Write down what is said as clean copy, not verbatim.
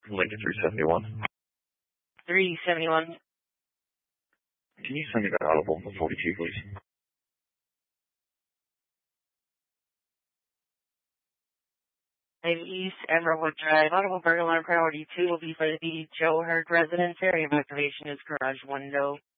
Lincoln 371. 371. Can you send me that audible for 42, please? East Emerald Drive. Audible burglar priority 2 will be for the Joe Hurt residence. Area of activation is garage window.